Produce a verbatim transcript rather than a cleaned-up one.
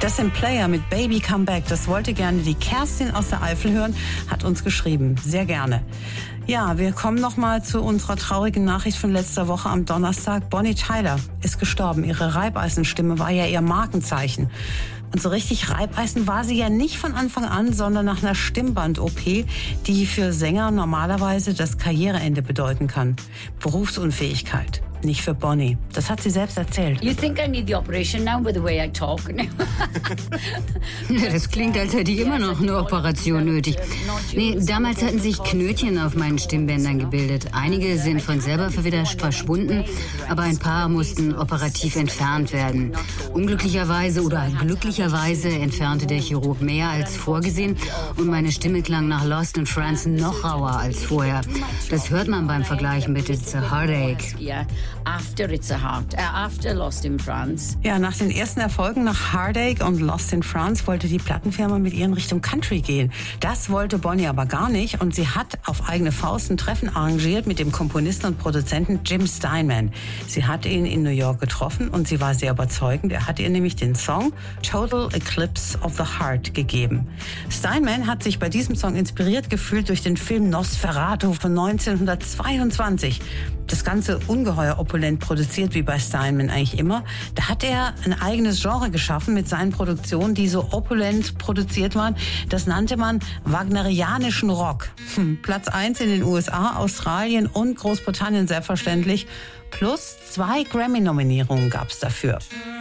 Das sind Player mit Baby Come Back. Das wollte gerne die Kerstin aus der Eifel hören, hat uns geschrieben. Sehr gerne. Ja, wir kommen noch mal zu unserer traurigen Nachricht von letzter Woche am Donnerstag. Bonnie Tyler ist gestorben. Ihre Reibeisenstimme war ja ihr Markenzeichen. Und so richtig Reibeisen war sie ja nicht von Anfang an, sondern nach einer Stimmband-O P, die für Sänger normalerweise das Karriereende bedeuten kann. Berufsunfähigkeit. Nicht für Bonnie. Das hat sie selbst erzählt. You think I need the operation now with the way I talk? Das klingt, als hätte ich immer noch eine Operation nötig. Nee, damals hatten sich Knötchen auf meinen Stimmbändern gebildet. Einige sind von selber wieder verschwunden, aber ein paar mussten operativ entfernt werden. Unglücklicherweise oder glücklicherweise entfernte der Chirurg mehr als vorgesehen und meine Stimme klang nach Lost in France noch rauer als vorher. Das hört man beim Vergleichen mit It's a Heartache. After It's a Heart, uh, after Lost in France. Ja, nach den ersten Erfolgen nach Heartache und Lost in France wollte die Plattenfirma mit ihr in Richtung Country gehen. Das wollte Bonnie aber gar nicht und sie hat auf eigene Faust ein Treffen arrangiert mit dem Komponisten und Produzenten Jim Steinman. Sie hat ihn in New York getroffen und sie war sehr überzeugend. Er hat ihr nämlich den Song Total Eclipse of the Heart gegeben. Steinman hat sich bei diesem Song inspiriert gefühlt durch den Film Nosferatu von neunzehnhundertzweiundzwanzig. Das Ganze ungeheuer opulent produziert, wie bei Steinman eigentlich immer. Da hat er ein eigenes Genre geschaffen mit seinen Produktionen, die so opulent produziert waren. Das nannte man wagnerianischen Rock. Hm, Platz eins in den U S A, Australien und Großbritannien selbstverständlich. Plus zwei Grammy-Nominierungen gab's dafür.